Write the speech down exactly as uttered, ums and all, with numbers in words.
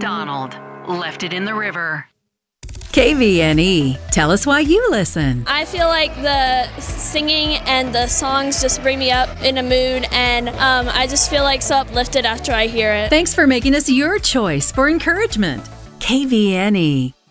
Donald left it in the river. K V N E, tell us why you listen. I feel like the singing and the songs just bring me up in a mood, and um, I just feel like so uplifted after I hear it. Thanks for making us your choice for encouragement. K V N E.